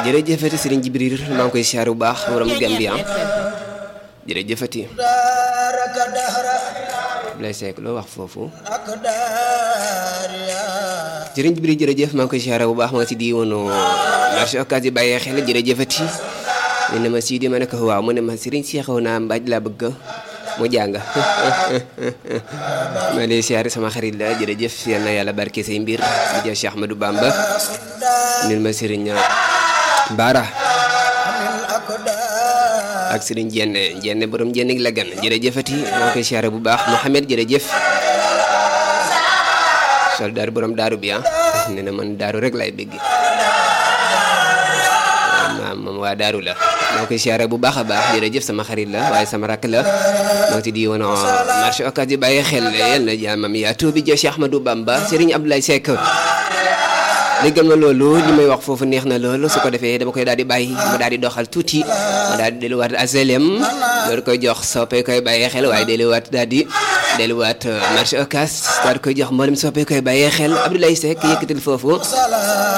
jërëjëfati Serigne Jibril maa ngi koy siyaare bu baax borom Gambia jërëjëfati Blay Seck loo wax foofu Serigne Jibril jërëjëf maa ngi koy siyaare bu baax ma nga si diiwaanu marché Ocass bàyyee xel jërëjëfati mu ne ma Sidi ma ne ko waaw mu ne ma Serigne Cheikhouna naa mbaaj laa bëgg mu jàng ma lay siyaare sama xarit la jërëjëf yal na yàlla barke say mbir di Cheikh Ahmadou Bamba nil ma Serigne Bara ak Serigne Jenne borom Jenne la gan jërëjëfati maa ngi koy siyaare bu baax Mouhamed jërëjëf soldaar borom daaru bi nee na man daaru rek lay bëgg moom waa daaru la maa ngi koy siyaare bu baax a baax jërëjëf sama xarit la waaye sama rakk la maa ngi di woon marché Ocass di bàyyi xel yal na jaamam yaatu bi Cheikh Ahmadou Bamba Serigne Abdoulaye Seck déggal ma loolu li may wax foofu neex na loolu su ko defee dama koy daal di bàyyi ma daal di doxal tuuti ma daal di delluwaat aselem loolu koy jox soppee koy bàyyee xel waaye delluwaat marché Ocass daal di koy jox mboolem soppee koy bàyyee xel Abdoulaye Seck yëkkatil foofu